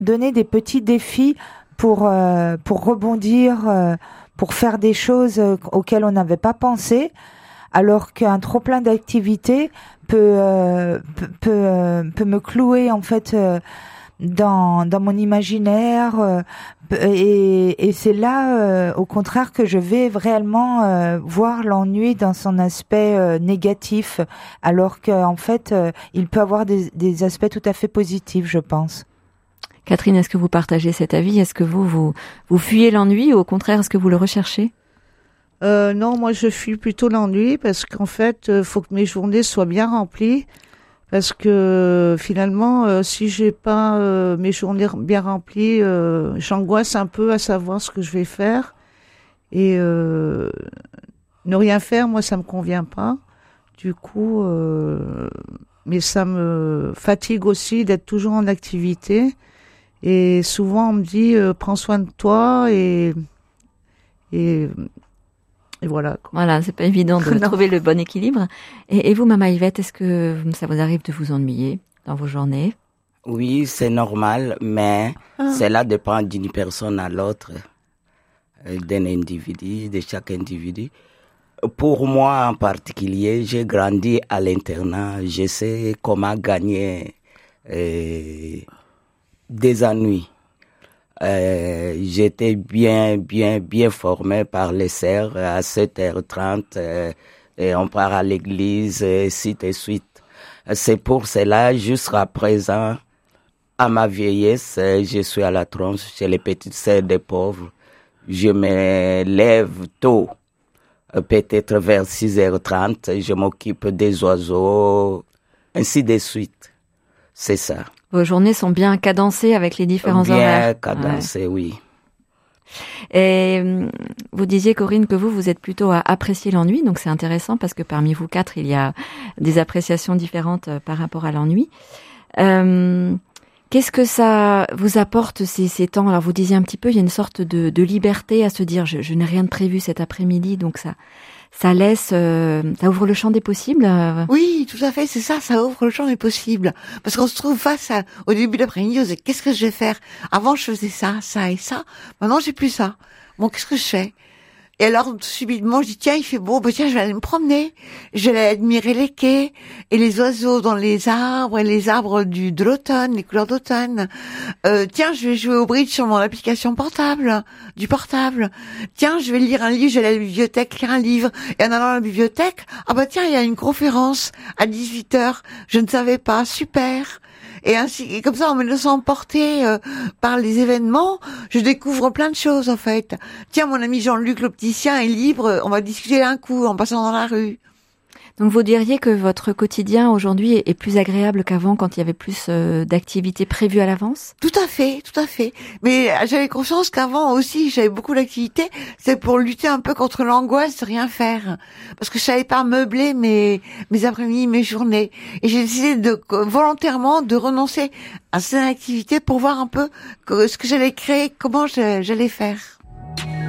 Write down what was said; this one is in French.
donner des petits défis pour rebondir, pour faire des choses auxquelles on n'avait pas pensé, alors qu'un trop plein d'activités peut me clouer en fait dans mon imaginaire, et c'est là au contraire que je vais réellement voir l'ennui dans son aspect négatif, alors qu'en fait il peut avoir des aspects tout à fait positifs, je pense. Catherine, est-ce que vous partagez cet avis? Est-ce que vous fuyez l'ennui ou au contraire est-ce que vous le recherchez? Non, moi je fuis plutôt l'ennui parce qu'en fait, faut que mes journées soient bien remplies. Parce que finalement, si j'ai pas mes journées bien remplies, j'angoisse un peu à savoir ce que je vais faire. Et ne rien faire, moi, ça me convient pas. Du coup, mais ça me fatigue aussi d'être toujours en activité. Et souvent, on me dit, prends soin de toi et voilà, quoi. Voilà, c'est pas évident de trouver le bon équilibre. Et vous, Maman Yvette, est-ce que ça vous arrive de vous ennuyer dans vos journées? Oui, c'est normal, mais cela dépend d'une personne à l'autre, d'un individu, de chaque individu. Pour moi en particulier, j'ai grandi à l'internat. Je sais comment gagner des ennuis. J'étais bien formé par les sœurs à 7h30 et on part à l'église et ainsi de suite. C'est pour cela, jusqu'à présent, à ma vieillesse, je suis à la tronche chez les petites sœurs des pauvres. Je me lève tôt, peut-être vers 6h30, je m'occupe des oiseaux, ainsi de suite. C'est ça. Vos journées sont bien cadencées avec les différents horaires. Bien cadencées, oui. Et vous disiez, Corinne, que vous êtes plutôt à apprécier l'ennui, donc c'est intéressant parce que parmi vous quatre, il y a des appréciations différentes par rapport à l'ennui. Qu'est-ce que ça vous apporte ces temps? Alors vous disiez un petit peu, il y a une sorte de liberté à se dire, je n'ai rien de prévu cet après-midi, donc ça laisse, ça ouvre le champ des possibles. Oui, tout à fait, c'est ça, ça ouvre le champ des possibles. Parce qu'on se trouve face au début de l'après-midi, on se dit, qu'est-ce que je vais faire? Avant, je faisais ça, ça et ça. Maintenant, j'ai plus ça. Bon, qu'est-ce que je fais? Et alors, subitement, je dis, tiens, il fait beau, tiens, je vais aller me promener. Je vais aller admirer les quais et les oiseaux dans les arbres et les arbres de l'automne, les couleurs d'automne. Tiens, je vais jouer au bridge sur mon application du portable. Tiens, je vais lire un livre, je vais aller à la bibliothèque lire un livre. Et en allant à la bibliothèque, tiens, il y a une conférence à 18h. Je ne savais pas, super. Et ainsi, et comme ça, en me laissant emporter par les événements, je découvre plein de choses, en fait. Tiens, mon ami Jean-Luc l'opticien est libre, on va discuter un coup en passant dans la rue. Donc vous diriez que votre quotidien aujourd'hui est plus agréable qu'avant quand il y avait plus d'activités prévues à l'avance? Tout à fait, tout à fait. Mais j'avais conscience qu'avant aussi, j'avais beaucoup d'activités, c'est pour lutter un peu contre l'angoisse de rien faire. Parce que je savais pas meubler mes après-midi, mes journées. Et j'ai décidé volontairement de renoncer à ces activités pour voir un peu ce que j'allais créer, comment j'allais faire.